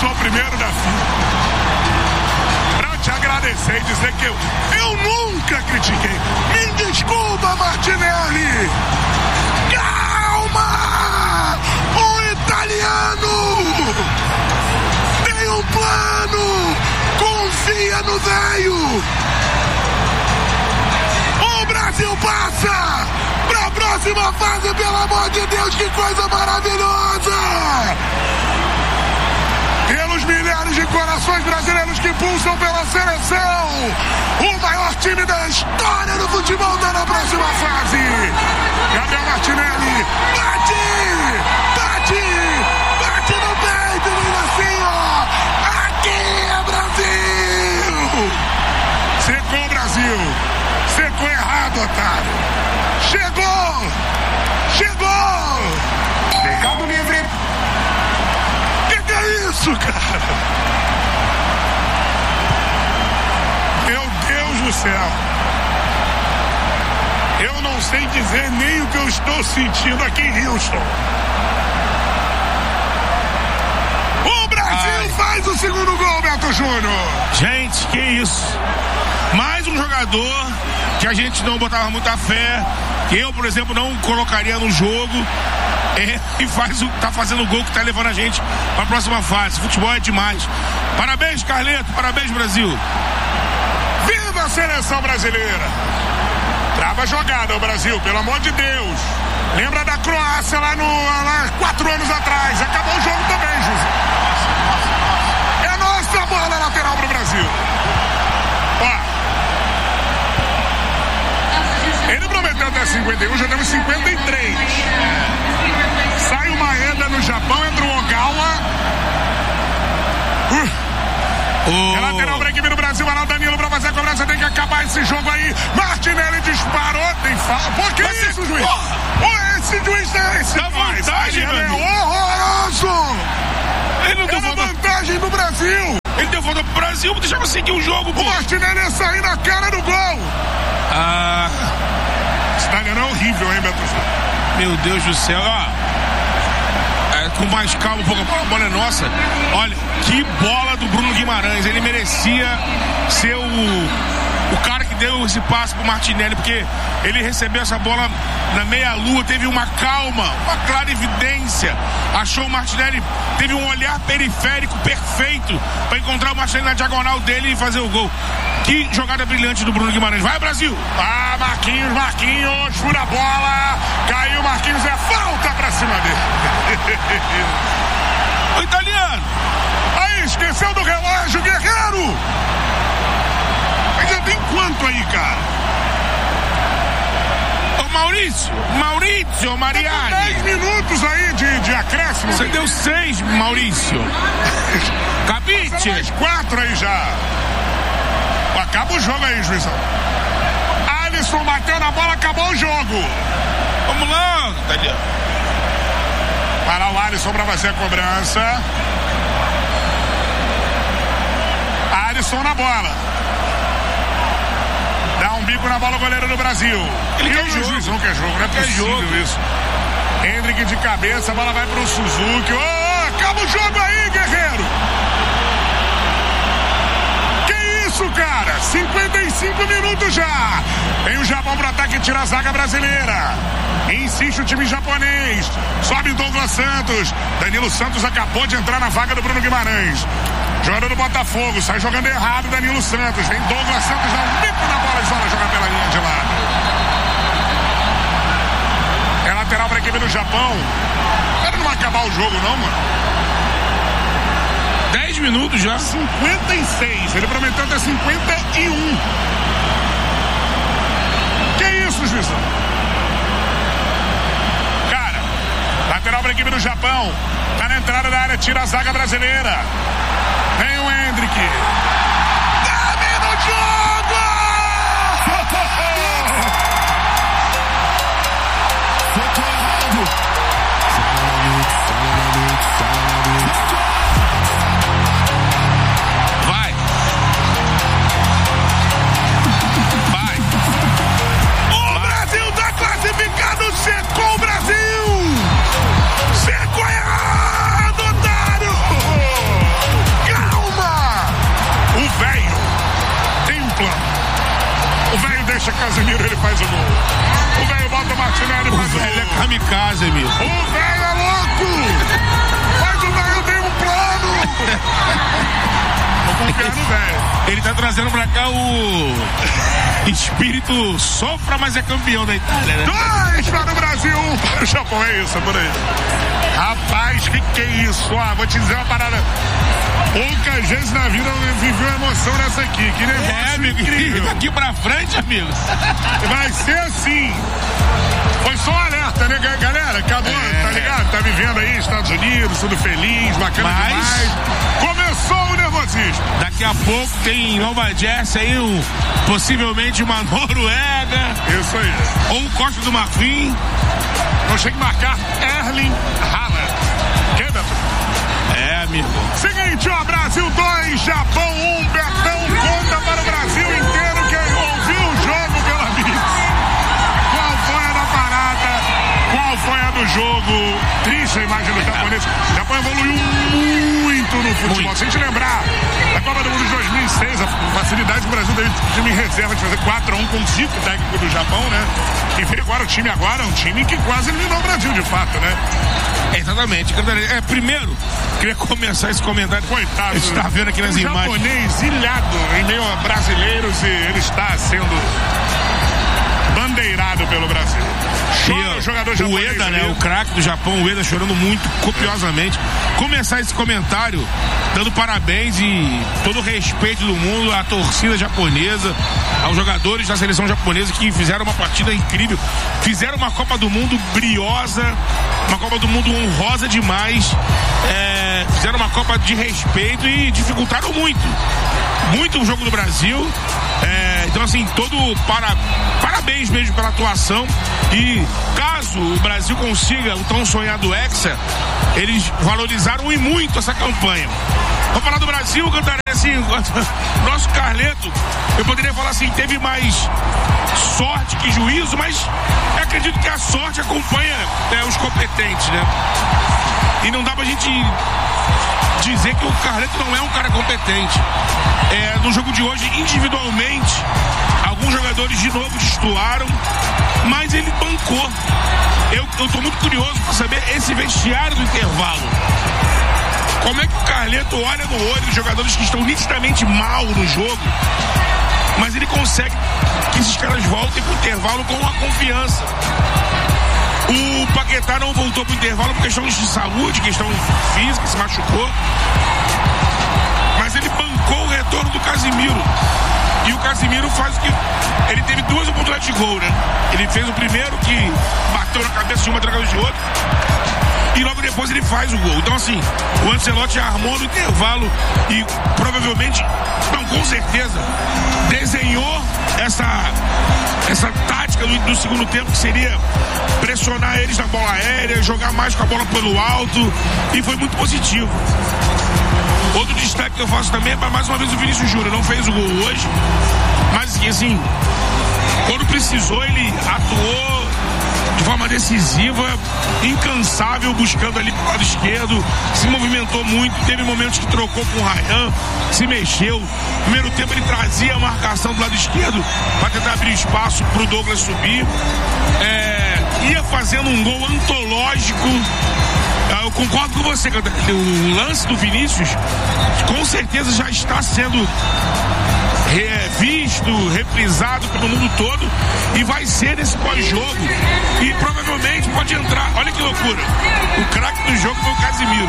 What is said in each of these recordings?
sou o primeiro da fila pra te agradecer e dizer que eu nunca critiquei. Me desculpa, Martinelli. Calma! O italiano tem um plano. Confia no velho. O Brasil passa para a próxima fase, pelo amor de Deus, que coisa maravilhosa! Pelos milhares de corações brasileiros que pulsam pela seleção, o maior time da história do futebol está na próxima fase. Gabriel Martinelli, bate no peito, diz assim, ó, aqui é Brasil! Secou o Brasil, secou errado, otário. Chegou! Mercado Livre. Que é isso, cara? Meu Deus do céu. Eu não sei dizer nem o que eu estou sentindo aqui em Houston. O Brasil faz o segundo gol, Beto Júnior. Gente, que isso. Mais um jogador que a gente não botava muita fé, que eu, por exemplo, não colocaria no jogo, e tá fazendo o gol que tá levando a gente para a próxima fase. Futebol é demais. Parabéns, Carleto, parabéns, Brasil. Viva a seleção brasileira. Trava a jogada o Brasil, pelo amor de Deus. Lembra da Croácia lá 4 anos atrás. Acabou o jogo também, José. É nossa bola lateral pro Brasil. Ó, ele prometeu até 51, já temos 53. Sai o Maeda no Japão, entra o Ogawa. É lateral pra equipe do Brasil, vai lá o Danilo pra fazer a cobrança, tem que acabar esse jogo aí. Martinelli disparou, tem falta. Pô, que isso, juiz? Esse juiz é esse. Dá vantagem, ele é horroroso. Ele não deu vantagem no Brasil. Ele deu falta pro Brasil, deixava seguir o jogo, pô. O Martinelli ia sair na cara do gol. Esse italiano é horrível, hein, Beto? Meu Deus do céu, ó. Com mais calma, um pouco, a bola é nossa. Olha, que bola do Bruno Guimarães. Ele merecia ser o cara que deu esse passe pro Martinelli, porque ele recebeu essa bola na meia-lua, teve uma calma, uma clara evidência. Achou o Martinelli, teve um olhar periférico perfeito para encontrar o Martinelli na diagonal dele e fazer o gol. Que jogada brilhante do Bruno Guimarães. Vai, Brasil! Marquinhos, fura a bola. Caiu, Marquinhos, é falta pra cima dele. O italiano. Aí, esqueceu do relógio, Guerreiro. Ainda tem quanto aí, cara? Ô, Maurício Mariani. 10 minutos aí de acréscimo. Você deu 6, Maurício. Capite. Mais 4 aí já. Acaba o jogo aí, juizão. Alisson bateu na bola, acabou o jogo. Vamos lá, Daniel. Para o Alisson pra fazer a cobrança. Alisson na bola. Dá um bico na bola o goleiro do Brasil. Ele quer jogo. O juizão quer jogo, não é possível isso. Hendrick de cabeça, a bola vai pro Suzuki. Acaba o jogo aí, Guerreiro. Cara, 55 minutos já. Tem o Japão pro ataque, tira a zaga brasileira. Insiste o time japonês. Sobe Douglas Santos. Danilo Santos acabou de entrar na vaga do Bruno Guimarães. Jogador do Botafogo, sai jogando errado Danilo Santos. Vem Douglas Santos, dá um bico na bola e só joga pela linha de lado. É lateral pra equipe do Japão. Ele não vai acabar o jogo não, mano. 10 minutos já. 56. Ele prometeu até 51. Que isso, juizão? Cara, lateral para a equipe do Japão. Tá na entrada da área, tira a zaga brasileira. Vem o Hendrick. Termina o jogo! Secou o Brasil! Secou errado, otário! casa, amigo. O velho é louco! Mas o velho tem um plano! Vou confiar no velho. Ele tá trazendo pra cá o espírito sofra, mas é campeão da Itália, né? 2 para o Brasil, 1 para o Japão, é isso, por aí. Rapaz, que é isso? Vou te dizer uma parada. Poucas vezes na vida eu vivi uma emoção nessa aqui. Que negócio amigo, incrível. Daqui pra frente, amigo. Vai ser assim. Foi só um alerta, né, galera? Acabou, tá ligado? Tá vivendo aí Estados Unidos, tudo feliz, bacana demais. Começou o nervosismo. Daqui a pouco tem em Nova Jersey aí, possivelmente uma Noruega. Isso aí. Ou um Costa do Marfim. Não chega a marcar Erling Haaland. Quem, Beto? Amigo. Seguinte, Brasil 2, Japão 1, Betão conta para o Brasil inteiro quem ouviu o jogo pela Mix. Qual foi a da parada? Qual foi a do jogo? Triste a imagem do japonês. O Japão evoluiu muito no futebol. Se a gente lembrar da Copa do Mundo de 2006, a facilidade que o Brasil teve de time em reserva de fazer 4-1 com o Zico, técnico do Japão, né? E veio agora o time é um time que quase eliminou o Brasil, de fato, né? Exatamente. Primeiro, queria começar esse comentário. Coitado. A gente tá vendo aqui nas imagens. O japonês ilhado em meio a brasileiros e ele está sendo bandeirado pelo Brasil. Chora o jogador japonês. O Ueda, né? O craque do Japão, o Ueda chorando muito, copiosamente. Começar esse comentário dando parabéns e todo o respeito do mundo à torcida japonesa, aos jogadores da seleção japonesa que fizeram uma partida incrível, fizeram uma Copa do Mundo briosa, uma Copa do Mundo honrosa demais, fizeram uma Copa de respeito e dificultaram muito o jogo do Brasil. Então assim, parabéns mesmo pela atuação, e caso o Brasil consiga o tão sonhado Hexa, eles valorizaram e muito essa campanha. Vamos falar do Brasil, Cantaré, assim, nosso Carleto, eu poderia falar assim, teve mais sorte que juízo, mas eu acredito que a sorte acompanha os competentes, né? E não dá pra gente dizer que o Carleto não é um cara competente. No jogo de hoje, individualmente, alguns jogadores de novo destoaram, mas ele bancou. Eu tô muito curioso para saber esse vestiário do intervalo. Como é que o Carleto olha no olho dos jogadores que estão nitidamente mal no jogo, mas ele consegue que esses caras voltem pro intervalo com uma confiança. O Paquetá não voltou pro intervalo por questões de saúde, questão física, se machucou. Mas ele bancou o retorno do Casimiro. E o Casimiro faz o que... Ele teve 2 oportunidades de gol, né? Ele fez o primeiro, que bateu na cabeça de uma, através de outra. E logo depois ele faz o gol. Então assim, o Ancelotti armou no intervalo e provavelmente, não, com certeza, desenhou essa tática do segundo tempo, que seria pressionar eles na bola aérea, jogar mais com a bola pelo alto, e foi muito positivo. Outro destaque que eu faço também é para mais uma vez o Vinícius Júnior. Não fez o gol hoje, mas assim, quando precisou ele atuou de forma decisiva, incansável, buscando ali pro lado esquerdo, se movimentou muito, teve momentos que trocou com o Ryan, se mexeu. No primeiro tempo ele trazia a marcação do lado esquerdo para tentar abrir espaço pro Douglas subir, ia fazendo um gol antológico. Eu concordo com você, o lance do Vinícius com certeza já está sendo revisto, reprisado pelo mundo todo, e vai ser nesse pós-jogo, e provavelmente pode entrar. Olha que loucura, o craque do jogo foi o Casimiro.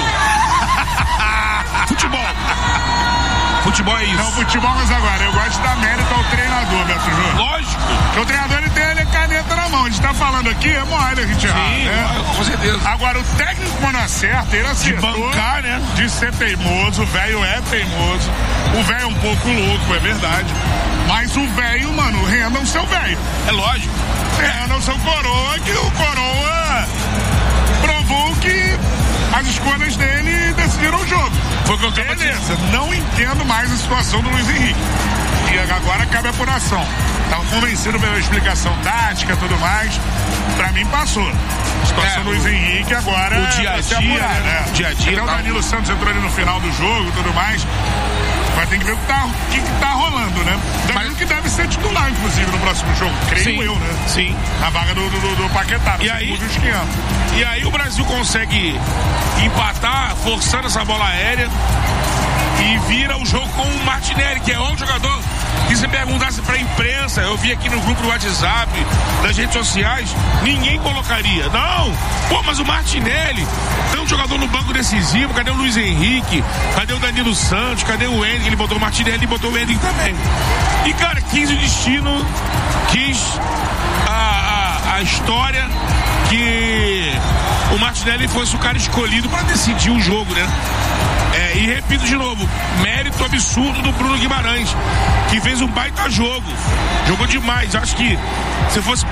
Futebol é isso. Não, futebol, mas agora, eu gosto de dar mérito ao treinador, Beto Júnior. Lógico. Porque o treinador, ele tem a caneta na mão. A gente tá falando aqui, é mole a gente errar, né? Com certeza. Agora, o técnico, quando acerta, ele acertou. De bancar, né? De ser teimoso, o velho é teimoso. O velho é um pouco louco, é verdade. Mas o velho, mano, renda o seu velho. É lógico. Renda o seu coroa, que o coroa provou que as escolhas dele decidiram o jogo. Foi o que eu tava Beleza, dizendo. não entendo mais a situação do Luiz Henrique. E agora cabe a apuração. Tava convencido pela explicação tática e tudo mais. Pra mim passou. A situação do Luiz Henrique agora o dia a dia, apurar, né? Dia a dia. Até o Danilo Santos entrou ali no final do jogo e tudo mais. Vai ter que ver o que tá rolando, né? Danilo que deve ser titular, inclusive, no próximo jogo. Creio eu, né? Sim. Na vaga do Paquetá. E aí o Brasil consegue empatar, forçando essa bola aérea, e vira o jogo com o Martinelli, que é outro jogador que, se perguntasse pra imprensa, eu vi aqui no grupo do WhatsApp, das redes sociais, ninguém colocaria. Não! Pô, mas o Martinelli tem um jogador no banco decisivo. Cadê o Luiz Henrique? Cadê o Danilo Santos? Cadê o Endrick? Ele botou o Martinelli e botou o Endrick também. E, cara, quis o destino, quis a história que o Martinelli fosse o cara escolhido para decidir o jogo, né? E repito de novo, mérito absurdo do Bruno Guimarães, que fez um baita jogo. Jogou demais. Acho que se fosse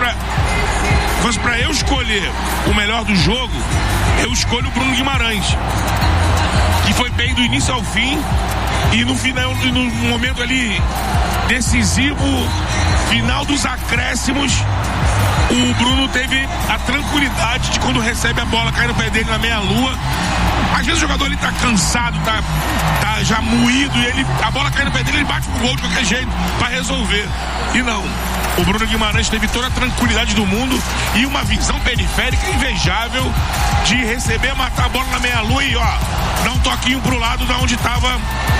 pra eu escolher o melhor do jogo, eu escolho o Bruno Guimarães, que foi bem do início ao fim, e no final, no momento ali decisivo, final dos acréscimos, o Bruno teve a tranquilidade de, quando recebe a bola, cair no pé dele na meia-lua. Às vezes o jogador ele tá cansado, tá já moído, e a bola cai no pé dele, ele bate pro gol de qualquer jeito pra resolver. E não, o Bruno Guimarães teve toda a tranquilidade do mundo e uma visão periférica invejável de receber, matar a bola na meia-lua e dar um toquinho pro lado da onde tava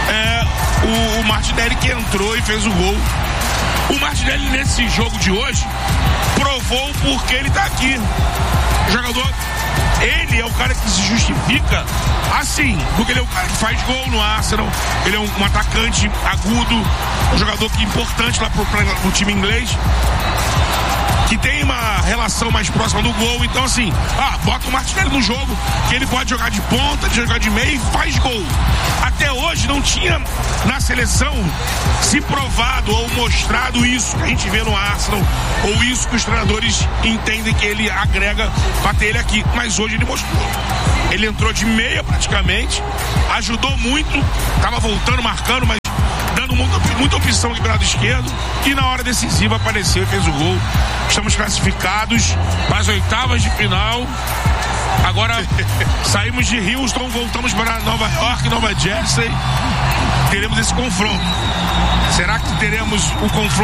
o Martinelli, que entrou e fez o gol. O Martinelli, nesse jogo de hoje, provou porque ele tá aqui. O jogador, ele é o cara que se justifica assim, porque ele é o cara que faz gol no Arsenal, ele é um atacante agudo, um jogador que é importante lá pro time inglês, que tem uma relação mais próxima do gol. Então, assim, bota o Martinelli no jogo, que ele pode jogar de ponta, jogar de meio e faz gol. Até hoje não tinha na seleção se provado ou mostrado isso que a gente vê no Arsenal, ou isso que os treinadores entendem que ele agrega pra ter ele aqui. Mas hoje ele mostrou. Ele entrou de meia praticamente, ajudou muito, tava voltando, marcando, mas dando muita opção aqui do lado esquerdo, e na hora decisiva apareceu e fez o gol. Estamos classificados para as oitavas de final. Agora saímos de Houston, voltamos para Nova York, Nova Jersey. Teremos esse confronto. Será que teremos o confronto